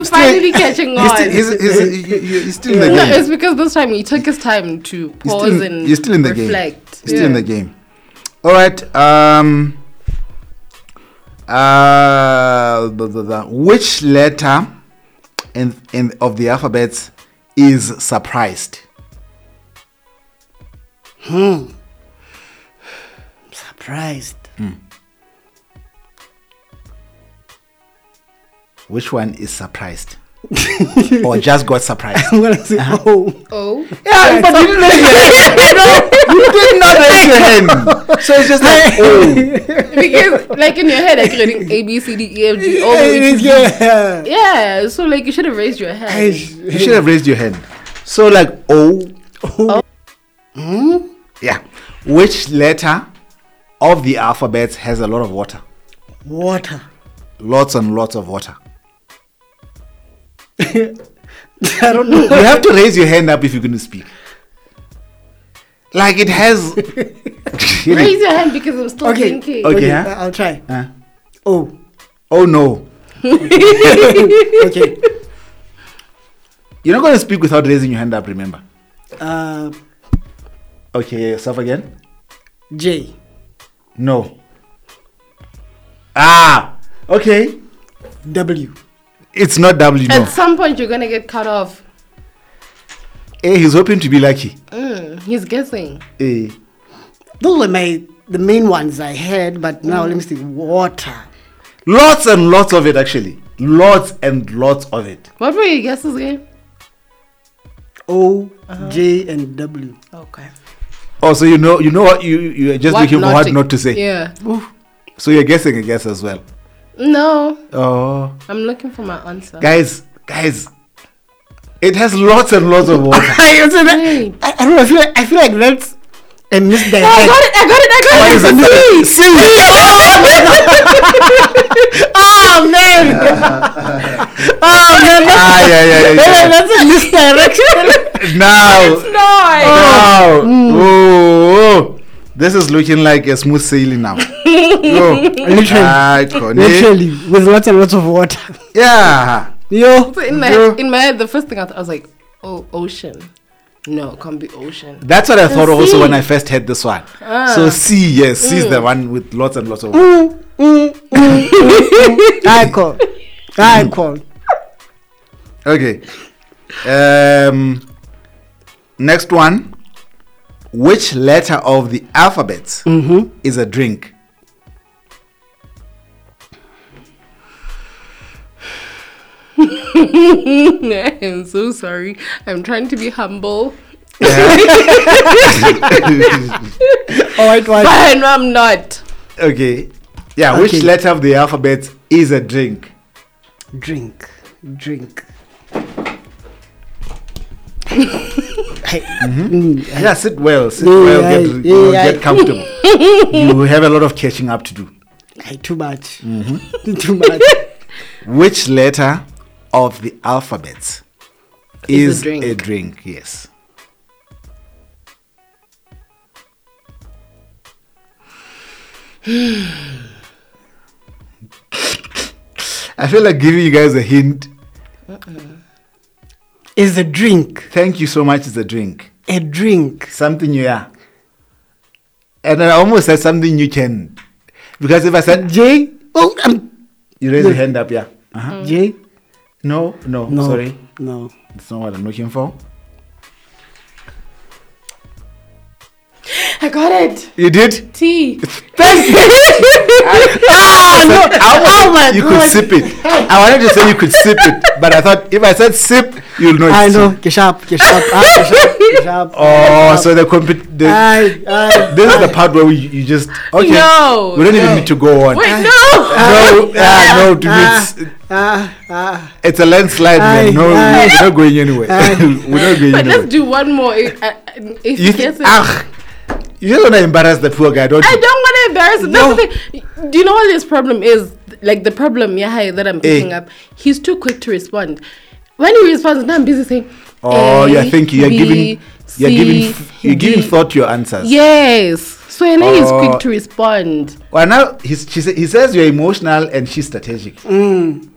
finally catching on. He's still in the game. No, it's because this time he took his time to pause and you're still in the reflect. Game. You're still in the game. All right. Which letter in of the alphabet is surprised? Surprised. Which one is surprised? Or just got surprised? I'm gonna say Oh. Yeah, but you didn't raise your hand. You did not raise your hand. So it's just like, oh. Because, like, in your head, like, you're reading A, B, C, D, E, F, G, all the way to Z. Yeah. Yeah, so, like, you should have raised your hand. You should have raised your hand. So like, yeah. Which letter of the alphabet has a lot of water? Water. Lots and lots of water. I don't know. You have to raise your hand up if you're going to speak. Like it has. Raise your hand because I'm still thinking. Okay, huh? I'll try. Oh no. Okay. You're not going to speak without raising your hand up, remember? Okay, yourself again. J. No. Okay. W. It's not W, no. At some point, you're gonna get cut off. He's hoping to be lucky. He's guessing. A. Those were the main ones I had, but now let me see. Water. Lots and lots of it, actually. Lots and lots of it. What were your guesses again? O, J, and W. Okay. Oh, so you know what you're just looking for what not to say. Yeah. Oof. So you're guessing a guess as well. No. Oh. I'm looking for my answer. Guys, it has lots and lots of water. I don't know. I feel like that's a misdirect. I got it. C. Oh man! Yeah. That's a misdirection. Now. It's not. Oh. This is looking like a smooth sailing now. Literally, with lots and lots of water. Yeah. Yo. So in my head, the first thing I was like, oh, ocean. No, it can't be ocean. That's what I thought C. also when I first heard this one. So C, yes, C is the one with lots and lots of water. I call. Okay. Next one. Which letter of the alphabet is a drink? I'm so sorry. I'm trying to be humble. Alright, But I know I'm not. Okay. Yeah, which letter of the alphabet is a drink? Drink. Yeah, sit well. Get comfortable. You have a lot of catching up to do. Too much. Too much. Which letter of the alphabet is a a drink? Yes. I feel like giving you guys a hint. Is a drink. Thank you so much. It's a drink. A drink. Something you are. And I almost said something you can. Because if I said J. you raise your hand up, yeah. J. No, sorry. No. That's not what I'm looking for. I got it. You did? T. Thank you. You could sip it. I wanted to say you could sip it, but I thought if I said sip, you'll know it's I know. tea. Get sharp. Oh, so the this is the part where you just okay. No, we don't even need to go on. Wait, no. It's a landslide, man. No, we're not going anywhere. We're not going But anywhere. let's do one more. If You guess think, it. you just want to embarrass the poor guy, don't I you? don't want to embarrass him. That's the thing. Do you know what his problem is? Like the problem, that I'm picking up. He's too quick to respond. When he responds, now I'm busy saying. Oh, you're thinking. You're B, giving thought to your answers. Yes. So he's quick to respond. Well, now he says you're emotional and she's strategic.